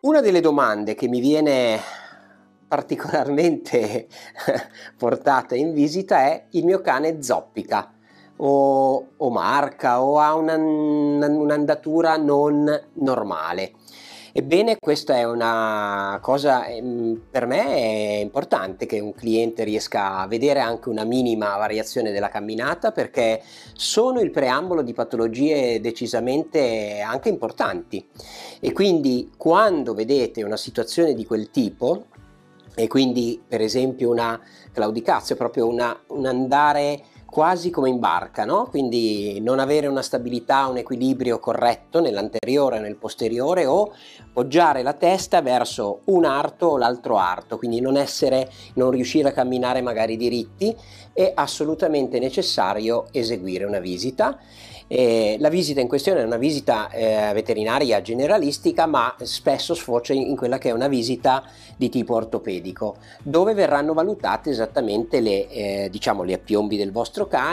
Una delle domande che mi viene particolarmente portata in visita è: il mio cane zoppica o marca o ha un'andatura non normale. Ebbene, questa è una cosa, per me è importante che un cliente riesca a vedere anche una minima variazione della camminata, perché sono il preambolo di patologie decisamente anche importanti. E quindi quando vedete una situazione di quel tipo, e quindi per esempio una claudicazio, proprio un andare quasi come in barca, no? Quindi non avere una stabilità, un equilibrio corretto nell'anteriore o nel posteriore, o poggiare la testa verso un arto o l'altro arto, quindi non riuscire a camminare magari diritti, è assolutamente necessario eseguire una visita. La visita in questione è una visita veterinaria generalistica, ma spesso sfocia in quella che è una visita di tipo ortopedico, dove verranno valutate esattamente le appiombi del vostro cane,